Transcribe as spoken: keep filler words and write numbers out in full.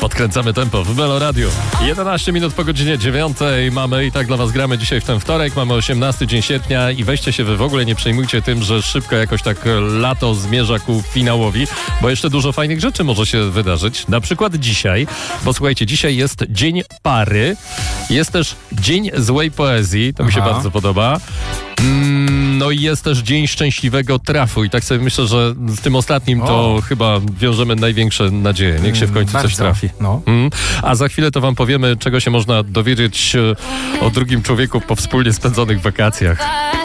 Podkręcamy tempo w Melo Radio. jedenaście minut po godzinie dziewiątej mamy i tak dla was gramy dzisiaj w ten wtorek. Mamy osiemnasty dzień sierpnia i weźcie się wy w ogóle nie przejmujcie tym, że szybko jakoś tak lato zmierza ku finałowi, bo jeszcze dużo fajnych rzeczy może się wydarzyć. Na przykład dzisiaj, bo słuchajcie, dzisiaj jest Dzień Pary. Jest też Dzień Złej Poezji. To mi się Aha. bardzo podoba. No i jest też Dzień Szczęśliwego Trafu i tak sobie myślę, że z tym ostatnim to O. chyba wiążemy największe nadzieje. Niech się w końcu Bardzo. coś trafi. No. Mm. A za chwilę to wam powiemy, czego się można dowiedzieć e, o drugim człowieku po wspólnie spędzonych wakacjach.